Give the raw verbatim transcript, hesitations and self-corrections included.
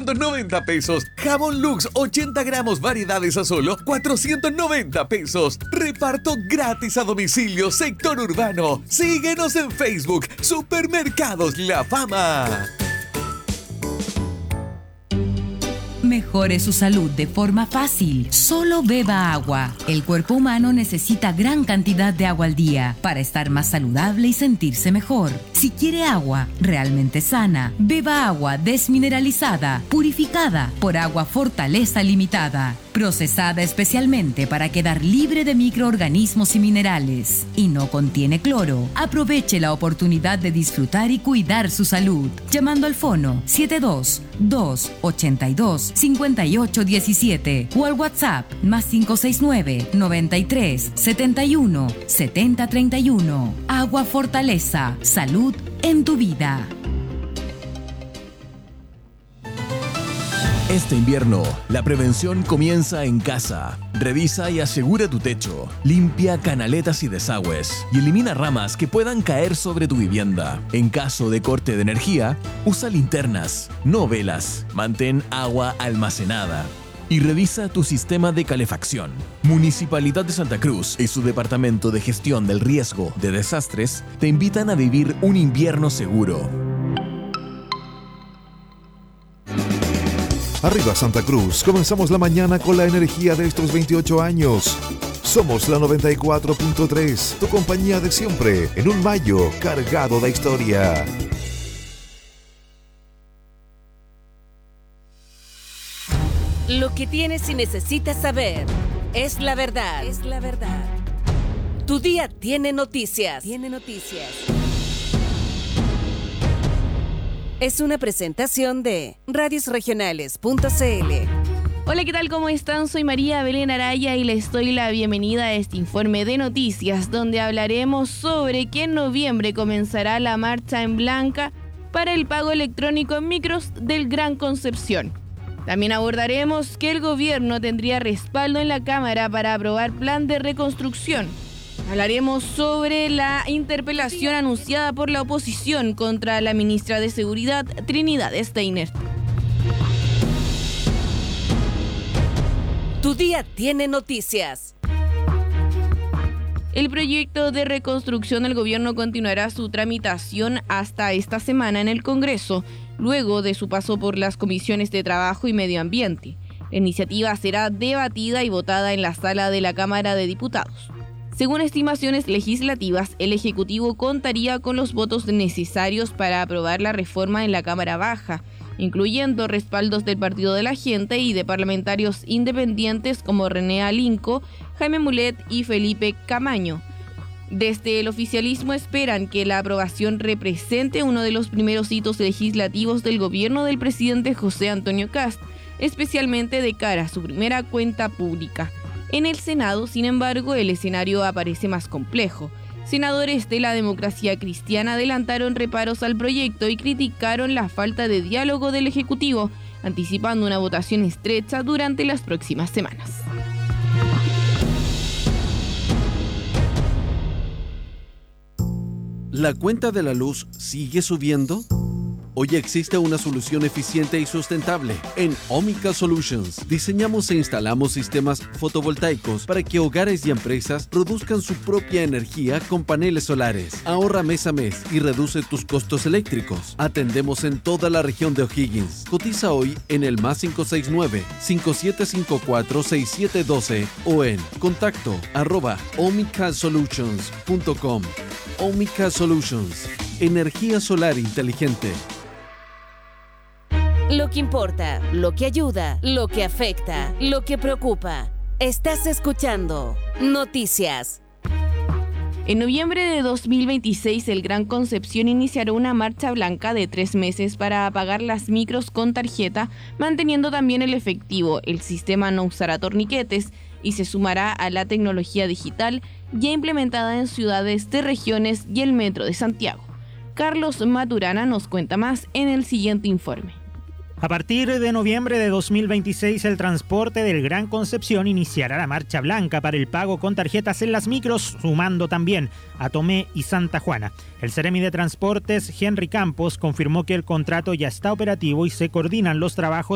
trescientos noventa pesos. Jabón Lux ochenta gramos variedades a solo cuatrocientos noventa pesos. Reparto gratis a domicilio sector urbano. Síguenos en Facebook, Supermercados La Fama. Mejore su salud de forma fácil. Solo beba agua. El cuerpo humano necesita gran cantidad de agua al día para estar más saludable y sentirse mejor. Si quiere agua realmente sana, beba agua desmineralizada, purificada por Agua Fortaleza Limitada, procesada especialmente para quedar libre de microorganismos y minerales. Y no contiene cloro. Aproveche la oportunidad de disfrutar y cuidar su salud. Llamando al fono siete dos dos ocho dos cinco ocho uno siete o al WhatsApp más cinco seis nueve noventa y tres setenta y uno setenta treinta y uno. Agua Fortaleza. Salud en tu vida. Este invierno, la prevención comienza en casa. Revisa y asegura tu techo. Limpia canaletas y desagües y elimina ramas que puedan caer sobre tu vivienda. En caso de corte de energía, usa linternas, no velas. Mantén agua almacenada. Y revisa tu sistema de calefacción. Municipalidad de Santa Cruz y su Departamento de Gestión del Riesgo de Desastres te invitan a vivir un invierno seguro. Arriba Santa Cruz, comenzamos la mañana con la energía de estos veintiocho años. Somos la noventa y cuatro punto tres, tu compañía de siempre, en un mayo cargado de historia. Lo que tienes y necesitas saber es la verdad. Es la verdad. Tu día tiene noticias. Tiene noticias. Es una presentación de radios regionales punto c l. Hola, ¿qué tal? ¿Cómo están? Soy María Belén Araya y les doy la bienvenida a este informe de noticias donde hablaremos sobre que en noviembre comenzará la marcha en blanca para el pago electrónico en micros del Gran Concepción. También abordaremos que el gobierno tendría respaldo en la Cámara para aprobar plan de reconstrucción. Hablaremos sobre la interpelación anunciada por la oposición contra la ministra de Seguridad, Trinidad Steiner. Tu día tiene noticias. El proyecto de reconstrucción del gobierno continuará su tramitación hasta esta semana en el Congreso, luego de su paso por las comisiones de Trabajo y Medio Ambiente. La iniciativa será debatida y votada en la sala de la Cámara de Diputados. Según estimaciones legislativas, el Ejecutivo contaría con los votos necesarios para aprobar la reforma en la Cámara Baja, incluyendo respaldos del Partido de la Gente y de parlamentarios independientes como René Alinco, Jaime Mulet y Felipe Camaño. Desde el oficialismo esperan que la aprobación represente uno de los primeros hitos legislativos del gobierno del presidente José Antonio Kast, especialmente de cara a su primera cuenta pública. En el Senado, sin embargo, el escenario aparece más complejo. Senadores de la Democracia Cristiana adelantaron reparos al proyecto y criticaron la falta de diálogo del Ejecutivo, anticipando una votación estrecha durante las próximas semanas. ¿La cuenta de la luz sigue subiendo? Hoy existe una solución eficiente y sustentable. En Omica Solutions diseñamos e instalamos sistemas fotovoltaicos para que hogares y empresas produzcan su propia energía con paneles solares. Ahorra mes a mes y reduce tus costos eléctricos. Atendemos en toda la región de O'Higgins. Cotiza hoy en el más cinco seis nueve, cinco siete cinco cuatro, seis siete uno dos o en contacto arroba omicasolutions punto com. Omica Solutions. Energía solar inteligente. Lo que importa, lo que ayuda, lo que afecta, lo que preocupa. Estás escuchando Noticias. En noviembre de dos mil veintiséis, el Gran Concepción iniciará una marcha blanca de tres meses para pagar las micros con tarjeta, manteniendo también el efectivo. El sistema no usará torniquetes y se sumará a la tecnología digital ya implementada en ciudades de regiones y el Metro de Santiago. Carlos Maturana nos cuenta más en el siguiente informe. A partir de noviembre de dos mil veintiséis, el transporte del Gran Concepción iniciará la marcha blanca para el pago con tarjetas en las micros, sumando también a Tomé y Santa Juana. El Seremi de Transportes, Henry Campos, confirmó que el contrato ya está operativo y se coordinan los trabajos